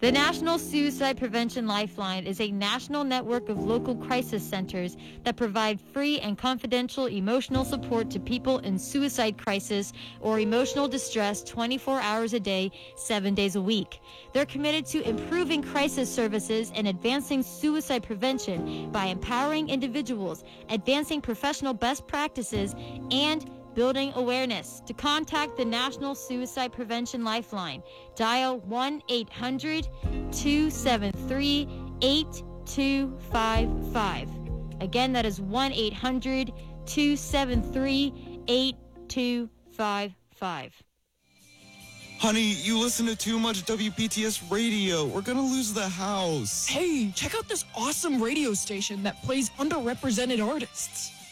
The National Suicide Prevention Lifeline is a national network of local crisis centers that provide free and confidential emotional support to people in suicide crisis or emotional distress 24 hours a day, 7 days a week. They're committed to improving crisis services and advancing suicide prevention by empowering individuals, advancing professional best practices, and building awareness. To contact the National Suicide Prevention Lifeline, dial 1-800-273-8255. Again, that is 1-800-273-8255. Honey, you listen to too much WPTS radio. We're gonna lose the house. Hey, check out this awesome radio station that plays underrepresented artists.